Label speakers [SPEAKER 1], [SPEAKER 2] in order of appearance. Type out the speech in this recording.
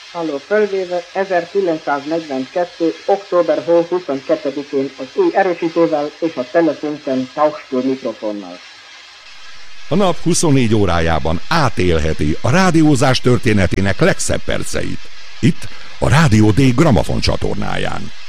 [SPEAKER 1] Halló, fölvéve 1942. október 22-én az új erősítővel és a telefonken Tauchstúr mikrofonnal.
[SPEAKER 2] A nap 24 órájában átélheti a rádiózás történetének legszebb perceit. Itt a Rádió D Gramafon csatornáján.